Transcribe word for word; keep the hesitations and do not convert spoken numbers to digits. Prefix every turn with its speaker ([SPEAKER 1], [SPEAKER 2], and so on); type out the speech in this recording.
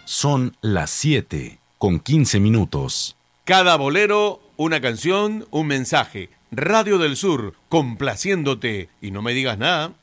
[SPEAKER 1] Son las siete con quince minutos.
[SPEAKER 2] Cada bolero, una canción, un mensaje. Radio del Sur, complaciéndote. Y no me digas nada.